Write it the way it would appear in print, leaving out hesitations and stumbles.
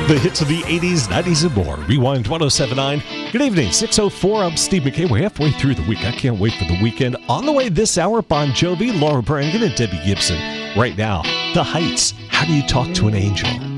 The hits of the 80s, 90s, and more. Rewind 1079. Good evening, 6:04. I'm Steve McKay. We're halfway through the week. I can't wait for the weekend. On the way this hour, Bon Jovi, Laura Branigan, and Debbie Gibson. Right now, The Heights. How do you talk to an angel?